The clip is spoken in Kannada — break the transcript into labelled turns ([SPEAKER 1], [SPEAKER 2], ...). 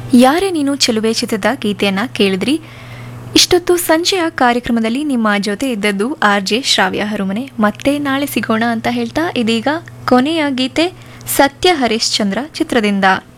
[SPEAKER 1] ಯಾರೇ ನೀನು ಚೆಲುವೆ ಚಿತ್ರದ ಗೀತೆಯನ್ನ ಕೇಳಿದ್ರಿ. ಇಷ್ಟೊತ್ತು ಸಂಜೆಯ ಕಾರ್ಯಕ್ರಮದಲ್ಲಿ ನಿಮ್ಮ ಜೊತೆ ಇದ್ದದ್ದು RJ ಶ್ರಾವ್ಯ ಹರುಮನೆ. ಮತ್ತೆ ನಾಳೆ ಸಿಗೋಣ ಅಂತ ಹೇಳ್ತಾ ಇದೀಗ ಕೊನೆಯ ಗೀತೆ ಸತ್ಯ ಹರಿಶ್ಚಂದ್ರ ಚಿತ್ರದಿಂದ.